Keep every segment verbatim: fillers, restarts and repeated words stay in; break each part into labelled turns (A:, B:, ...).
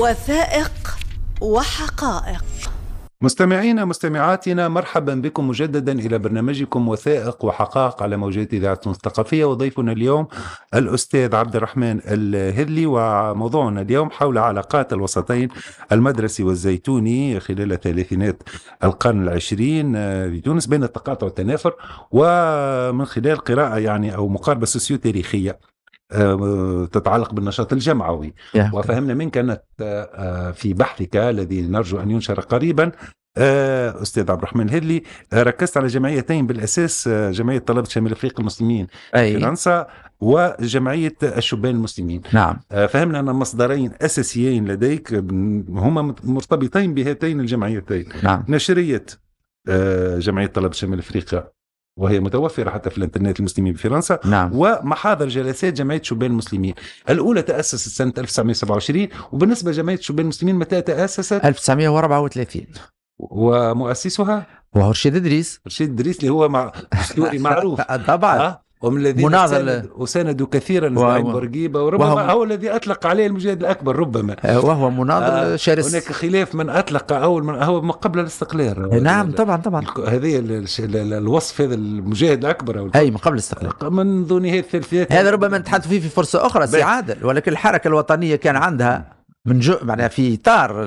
A: وثائق وحقائق.
B: مستمعينا مستمعاتنا، مرحبا بكم مجددا إلى برنامجكم وثائق وحقائق على موجات إذاعة الثقافية. وضيفنا اليوم الأستاذ عبد الرحمن الهذلي، وموضوعنا اليوم حول علاقات الوسطين المدرسي والزيتوني خلال ثلاثينات القرن العشرين بتونس بين التقاطع والتنافر، ومن خلال قراءة يعني أو مقاربة سوسيو تاريخية تتعلق بالنشاط الجمعوي. وفهمنا منك أنك في بحثك الذي نرجو أن ينشر قريبا أستاذ عبد الرحمن الهذلي ركزت على جمعيتين بالأساس، جمعية طلبة شمال أفريقيا المسلمين في فرنسا وجمعية الشبان المسلمين.
C: نعم.
B: فهمنا أن مصدرين أساسيين لديك هما مرتبطين بهاتين الجمعيتين.
C: نعم.
B: نشرية جمعية طلبة شمال أفريقيا وهي متوفرة حتى في الانترنت المسلمين بفرنسا.
C: نعم.
B: ومحاضر جلسات جمعية شبان المسلمين. الأولى تأسست سنة ألف وتسعمائة وسبعة وعشرين، وبالنسبة لجمعية شبان المسلمين متى تأسست؟
C: ألف وتسعمائة وأربعة وثلاثين.
B: ومؤسسها
C: وهو رشيد إدريس.
B: رشيد إدريس اللي هو مع دستوري معروف
C: طبعا.
B: أه؟ ومن الذين
C: مناضل
B: وساندوا كثيرا إسماعيل
C: و...
B: بورقيبة، وربما
C: وهو...
B: هو الذي أطلق عليه المجاهد الأكبر ربما،
C: وهو مناضل آه شرس.
B: هناك خلاف من أطلق أول من هو ما قبل الاستقلال.
C: نعم طبعا طبعا.
B: هذه الوصف هذا المجاهد الأكبر أو
C: أي من قبل الاستقلال
B: منذ نهاية الثلاثينات.
C: هذا ربما نتحدث فيه في فرصة أخرى سي عادل، ولكن الحركة الوطنية كان عندها من جو معناها في إطار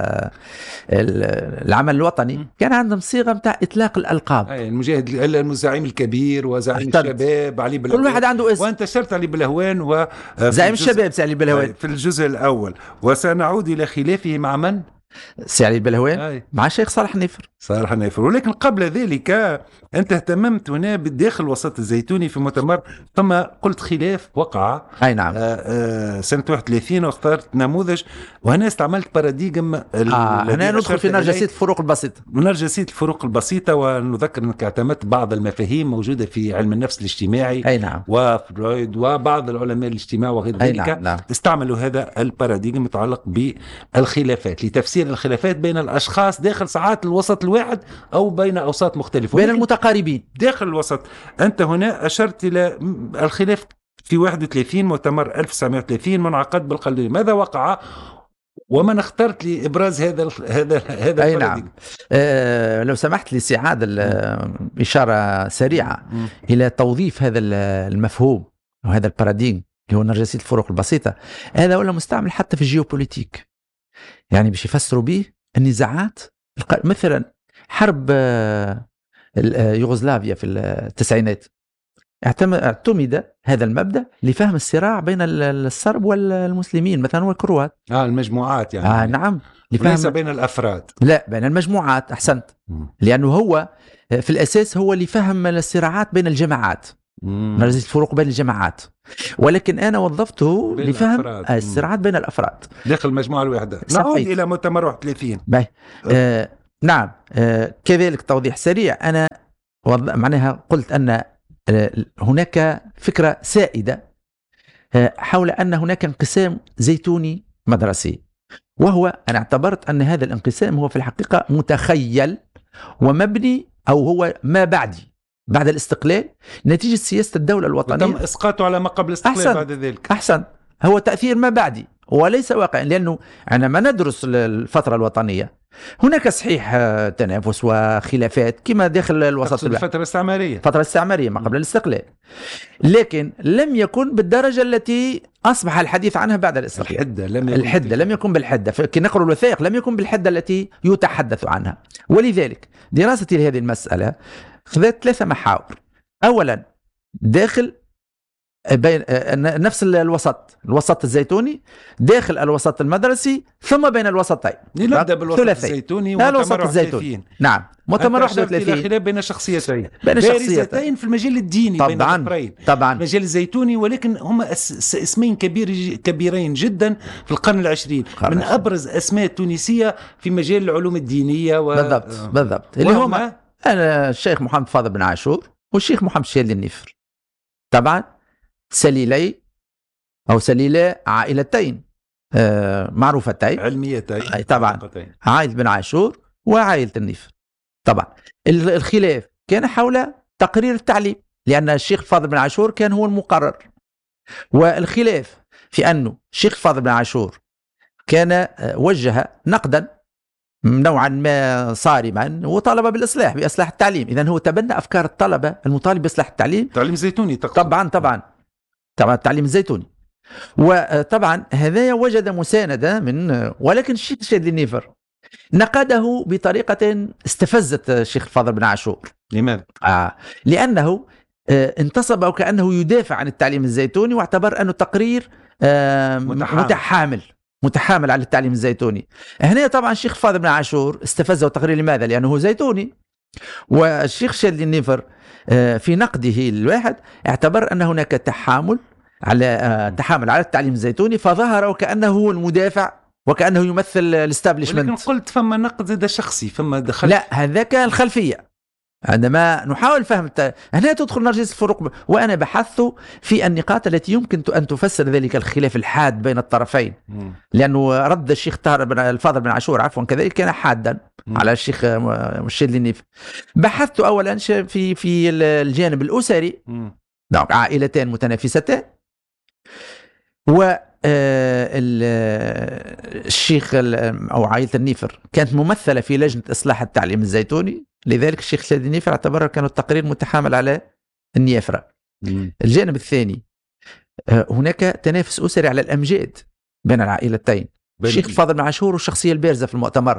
C: العمل الوطني كان عندهم صيغة متاع إطلاق الألقاب.
B: أي المجاهد الزعيم الكبير وزعيم الشباب علي بلهوان،
C: كل واحد عنده اسم.
B: وأنت شرت علي بلهوان
C: وزعيم الشباب سي علي بلهوان
B: في الجزء الأول. وسنعود إلى خلافه مع من؟
C: سي علي بلهوان مع الشيخ صالح نيفر.
B: صالح نيفر. ولكن قبل ذلك أنت اهتممت هنا بالداخل الوسط الزيتوني في مؤتمر، ثم قلت خلاف وقع.
C: أي نعم.
B: آآ آآ سنة واحد وثلاثين واخترت نموذج، وهنا استعملت باراديجم.
C: آه هنا ندخل في نرجسية الفروق البسيطة.
B: نرجسية الفروق البسيطة، ونذكر أنك اعتمدت بعض المفاهيم موجودة في علم النفس الاجتماعي.
C: أي نعم.
B: وفرويد وبعض العلماء الاجتماع وغير ذلك.
C: نعم. نعم.
B: استعملوا هذا الباراديجم المتعلق بالخلافات لتفسير الخلافات بين الأشخاص داخل ساعات الوسط الواحد أو بين أوساط مختلفة
C: بين المتقاربين
B: داخل الوسط. أنت هنا أشرت إلى الخلاف في واحد وثلاثين، مؤتمر ألف وتسعمائة وثلاثين منعقد بالقلدونية. ماذا وقع ومن اخترت لإبراز هذا هذا هذا
C: أي نعم. آه لو سمحت لي سي عادل إشارة سريعة م. إلى توظيف هذا المفهوم وهذا الباراديم اللي هو نرجسية الفروق البسيطة. هذا ولا مستعمل حتى في الجيوبوليتيك، يعني باش يفسروا به النزاعات. مثلا حرب يوغوسلافيا في التسعينات اعتمد هذا المبدأ لفهم الصراع بين الصرب والمسلمين مثلا والكروات.
B: آه المجموعات يعني.
C: آه نعم.
B: ليس بين الأفراد.
C: لا بين المجموعات. أحسنت. م. لأنه هو في الأساس هو لفهم الصراعات بين الجماعات، نرجع الفروق بين الجماعات، ولكن أنا وظفته لفهم الأفراد. الصراعات بين الأفراد
B: داخل المجموعة الواحدة. نعود إلى مؤتمر واحد وثلاثين.
C: باي. آه نعم. آه كذلك توضيح سريع، أنا معناها قلت أن هناك فكرة سائدة حول أن هناك انقسام زيتوني مدرسي، وهو أنا اعتبرت أن هذا الانقسام هو في الحقيقة متخيل ومبني، أو هو ما بعدي بعد الاستقلال نتيجة سياسة الدولة الوطنية،
B: وتم إسقاطه على ما قبل الاستقلال. بعد ذلك
C: أحسن، هو تأثير ما بعدي وليس واقع. لأنه عندما ندرس الفترة الوطنية هناك صحيح تنافس وخلافات كما داخل الوسط
B: الفترة الاستعمارية
C: فترة الاستعمارية ما قبل الاستقلال، لكن لم يكن بالدرجة التي أصبح الحديث عنها بعد الاستقلال.
B: الحدة لم يكن,
C: الحدة لم يكن بالحدة، كي نقرأ الوثائق لم يكن بالحدة التي يتحدث عنها. ولذلك دراستي لهذه المسألة خذت ثلاثة محاور. أولا داخل بين نفس الوسط الوسط الزيتوني داخل الوسط المدرسي، ثم بين الوسطين.
B: نبدأ بالوسط الزيتوني
C: ومؤتمر الزيتوني. نعم مؤتمر واحد وثلاثين.
B: خلاف بين شخصيتين
C: بين شخصيتين
B: في المجال الديني.
C: طبعا
B: بين
C: طبعا
B: المجال الزيتوني، ولكن هم اسمين كبير كبيرين جدا في القرن العشرين، من أبرز أسماء تونسية في مجال العلوم الدينية و...
C: بالضبط بالضبط اللي هما الشيخ محمد فاضل بن عاشور والشيخ محمد شهيد النيفر. طبعا سليلي أو سليلة عائلتين آه معروفتين
B: علميتين
C: طبعا، عائلة بن عاشور وعائلة النيفر. طبعا الخلاف كان حول تقرير التعليم، لأن الشيخ فاضل بن عاشور كان هو المقرر، والخلاف في أنه الشيخ فاضل بن عاشور كان آه، وجه نقدا نوعا ما صارما وطالب بالإصلاح بإصلاح التعليم. إذن هو تبنى أفكار الطلبة المطالب بإصلاح التعليم.
B: تعليم الزيتوني تقصد.
C: طبعا طبعا طبعا التعليم الزيتوني. وطبعا هذا وجد مساندة من، ولكن الشيخ شادلي نيفر نقده بطريقة استفزت الشيخ الفاضل بن عاشور.
B: لماذا؟
C: آه لأنه آه انتصب وكأنه يدافع عن التعليم الزيتوني، واعتبر أنه تقرير آه
B: متحامل.
C: متحامل متحامل على التعليم الزيتوني. هنا طبعا الشيخ الفاضل بن عاشور استفزه التقرير. لماذا؟ لأنه زيتوني. والشيخ شادلي نيفر آه في نقده الواحد اعتبر أن هناك تحامل على آه تحامل على التعليم الزيتوني، فظهر وكأنه هو المدافع وكأنه يمثل الاستابليشمنت.
B: ولكن قلت فما نقد زاد شخصي، فما دخل.
C: لا، هذاك الخلفية. عندما نحاول فهم الت... هنا تدخل نرجس الفروق، وأنا بحثت في النقاط التي يمكن أن تفسر ذلك الخلاف الحاد بين الطرفين.
B: مم.
C: لأنه رد الشيخ طاهر بن الفاضل بن عاشور عفوا كذلك كان حادا
B: مم.
C: على الشيخ شادلي نيفر. بحثت أولا في في الجانب الأسري،
B: مم.
C: نعم، عائلتان متنافستان، و الشيخ أو عائلة النيفر كانت ممثلة في لجنة إصلاح التعليم الزيتوني، لذلك الشيخ شادلي نيفر اعتبر كان التقرير متحامل على النيافرة.
B: مم.
C: الجانب الثاني هناك تنافس أسري على الأمجاد بين العائلتين. الشيخ الفاضل بن عاشور والشخصية البارزة في المؤتمر،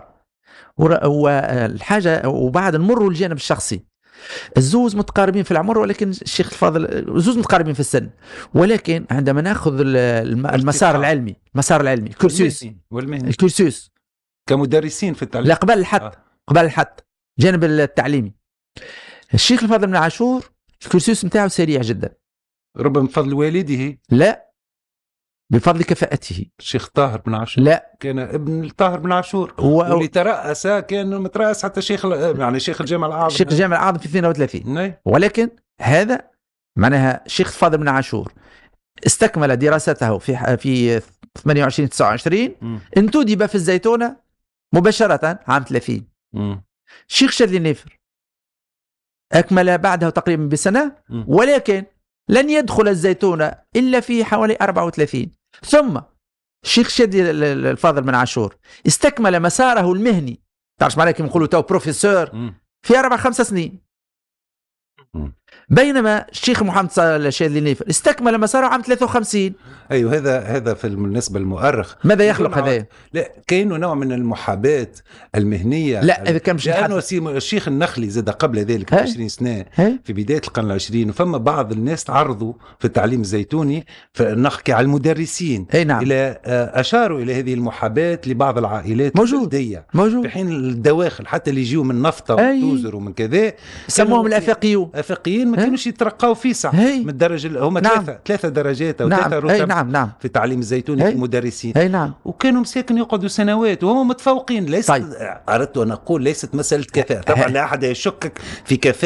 C: والحاجة وبعد نمر الجانب الشخصي. الزوز متقاربين في العمر، ولكن الشيخ الفاضل الزوز متقاربين في السن، ولكن عندما ناخذ المسار العلمي المسار العلمي الكورسوس
B: والمهني
C: الكورسوس
B: كمدرسين في التعليم،
C: لا قبل الحد
B: آه.
C: قبل الحد جانب التعليمي. الشيخ الفاضل بن عاشور الكورسوس نتاعو سريع جدا،
B: ربما بفضل والده،
C: لا بفضل كفاءته.
B: الشيخ طاهر بن عاشور
C: لا،
B: كان ابن طاهر بن عاشور
C: و...
B: واللي ترأس كان مترأس حتى شيخ يعني شيخ الجامع الأعظم
C: شيخ الجامع الأعظم في اثنين وثلاثين.
B: نعم.
C: ولكن هذا معناها الشيخ الفاضل بن عاشور استكمل دراسته في في ثمانية وعشرين تسعة وعشرين،
B: م.
C: انتدب في الزيتونة مباشرة عام ثلاثين.
B: م.
C: الشيخ شادلي نيفر أكمل بعده تقريبا بسنة،
B: م.
C: ولكن لن يدخل الزيتونة إلا في حوالي أربعة وثلاثين. ثم الشيخ شادلي الفاضل بن عاشور استكمل مساره المهني، تعرف معناه كيف نقولوا تو بروفيسور،
B: م.
C: في أربع خمس سنين.
B: م.
C: بينما الشيخ محمد شادلي نيفر استكمل مساره عام ثلاثة وخمسين.
B: ايوه، هذا هذا في بالنسبه للمؤرخ
C: ماذا يخلق هذا؟
B: لا، كاينه نوع من المحاباه المهنيه.
C: لا، اذا كان مش
B: لانه الشيخ النخلي زاد قبل ذلك ب عشرين سنه
C: هي؟
B: في بدايه القرن العشرين، وفما بعض الناس تعرضوا في التعليم الزيتوني، فنحكي على المدرسين،
C: اي نعم،
B: الى اشاروا الى هذه المحاباه لبعض العائلات
C: موجود موجود
B: في حين الدواخل حتى اللي يجيوا من نفطه وتوزر ومن كذا
C: سموهم الافاقيون.
B: افاقيين ما كانوش يترقوا فيسع من الدرجه، هم
C: نعم.
B: ثلاثه ثلاثه درجات او
C: نعم.
B: ثلاثه رتب
C: نعم. نعم.
B: في التعليم الزيتوني في مدرسين.
C: اي نعم.
B: وكانوا مساكن يقعدوا سنوات وهم متفوقين. ليست
C: طيب.
B: اردت ان اقول ليست مساله كفاءه، طبعا لا احد يشكك في كفاءه